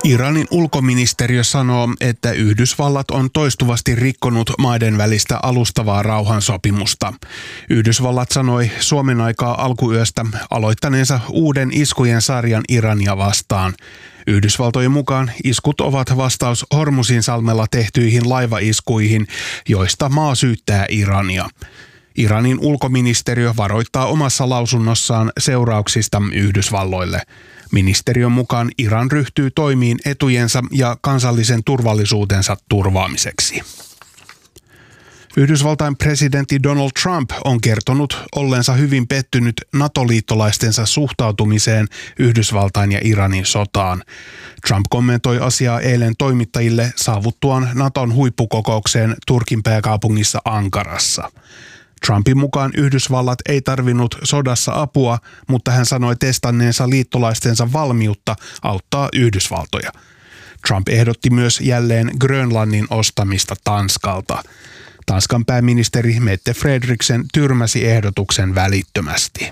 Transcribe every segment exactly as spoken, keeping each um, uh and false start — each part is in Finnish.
Iranin ulkoministeriö sanoo, että Yhdysvallat on toistuvasti rikkonut maiden välistä alustavaa rauhansopimusta. Yhdysvallat sanoi Suomen aikaa alkuyöstä aloittaneensa uuden iskujen sarjan Irania vastaan. Yhdysvaltojen mukaan iskut ovat vastaus Hormuzinsalmella tehtyihin laivaiskuihin, joista maa syyttää Irania. Iranin ulkoministeriö varoittaa omassa lausunnossaan seurauksista Yhdysvalloille. Ministeriön mukaan Iran ryhtyy toimiin etujensa ja kansallisen turvallisuutensa turvaamiseksi. Yhdysvaltain presidentti Donald Trump on kertonut olleensa hyvin pettynyt NATO-liittolaistensa suhtautumiseen Yhdysvaltain ja Iranin sotaan. Trump kommentoi asiaa eilen toimittajille saavuttuaan Naton huippukokoukseen Turkin pääkaupungissa Ankarassa. Trumpin mukaan Yhdysvallat ei tarvinnut sodassa apua, mutta hän sanoi testanneensa liittolaistensa valmiutta auttaa Yhdysvaltoja. Trump ehdotti myös jälleen Grönlannin ostamista Tanskalta. Tanskan pääministeri Mette Frederiksen tyrmäsi ehdotuksen välittömästi.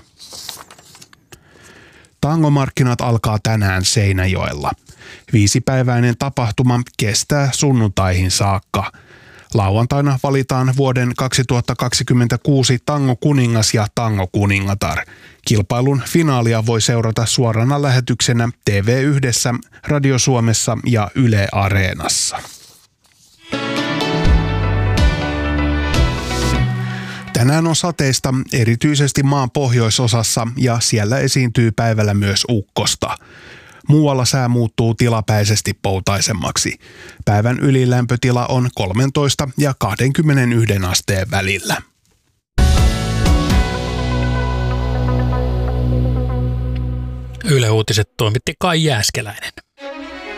Tangomarkkinat alkaa tänään Seinäjoella. Viisipäiväinen tapahtuma kestää sunnuntaihin saakka. Lauantaina valitaan vuoden kaksituhattakaksikymmentäkuusi tangokuningas ja tangokuningatar. Kilpailun finaalia voi seurata suorana lähetyksenä T V yhdessä, Radio Suomessa ja Yle Areenassa. Tänään on sateista erityisesti maan pohjoisosassa ja siellä esiintyy päivällä myös ukkosta. Muualla sää muuttuu tilapäisesti poutaisemmaksi. Päivän ylilämpötila on kolmetoista ja kaksikymmentäyksi asteen välillä. Yle Uutiset toimitti Kai Jääskeläinen.